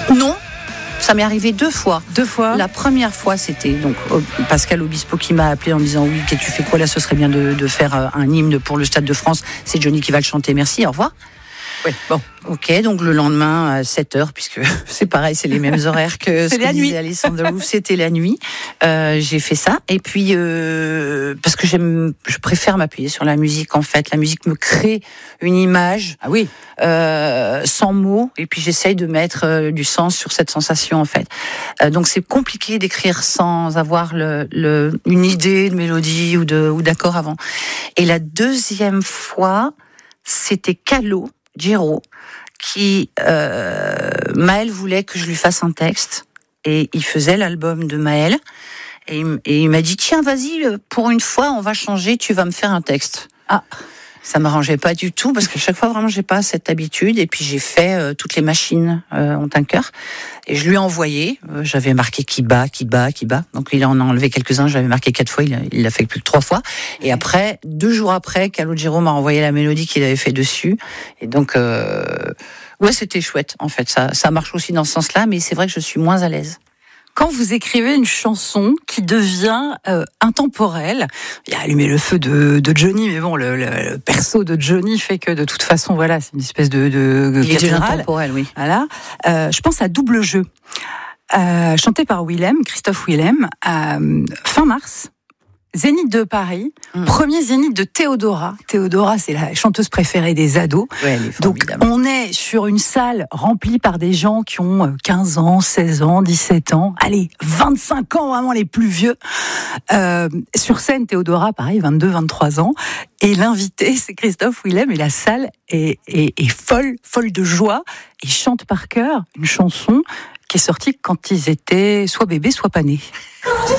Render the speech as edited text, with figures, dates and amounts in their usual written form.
Non. Ça m'est arrivé 2 fois. 2 fois. La première fois, c'était donc Pascal Obispo qui m'a appelé en me disant oui, tu fais quoi là, ce serait bien de faire un hymne pour le Stade de France. C'est Johnny qui va le chanter. Merci, au revoir. Oui, bon. Ok, donc le lendemain à 7h, puisque c'est pareil, c'est les mêmes horaires que ce que disait Alessandre Roux, c'était la nuit. J'ai fait ça, et puis parce que je préfère m'appuyer sur la musique en fait. La musique me crée une image, sans mots, et puis j'essaye de mettre du sens sur cette sensation en fait. Donc c'est compliqué d'écrire sans avoir une idée de mélodie ou d'accord avant. Et la deuxième fois, c'était Calo Giro, qui Maël voulait que je lui fasse un texte, et il faisait l'album de Maël, et il m'a dit tiens vas-y, pour une fois on va changer, tu vas me faire un texte. Ça m'arrangeait pas du tout parce qu'à chaque fois vraiment j'ai pas cette habitude, et puis j'ai fait toutes les machines ont un cœur, et je lui ai envoyé, j'avais marqué qui bat, donc il en a enlevé quelques-uns, j'avais marqué 4 fois, il l'a fait plus que 3 fois, et après 2 jours après, Calogero m'a envoyé la mélodie qu'il avait fait dessus, et donc ouais, c'était chouette en fait, ça marche aussi dans ce sens-là, mais c'est vrai que je suis moins à l'aise. Quand vous écrivez une chanson qui devient intemporelle, il y a Allumer le feu de Johnny, mais bon, le perso de Johnny fait que de toute façon, voilà, c'est une espèce de il est cathédrale. Intemporel, oui. Voilà. Je pense à Double Jeu, chanté par Christophe Willem, fin mars. Zénith de Paris, premier Zénith de Théodora. Théodora, c'est la chanteuse préférée des ados. Ouais, elle est donc, on est sur une salle remplie par des gens qui ont 15 ans, 16 ans, 17 ans. Allez, 25 ans, vraiment les plus vieux. Sur scène, Théodora, pareil, 22, 23 ans. Et l'invité, c'est Christophe Willem, et la salle est folle de joie. Ils chantent par cœur une chanson qui est sortie quand ils étaient soit bébés, soit pas nés.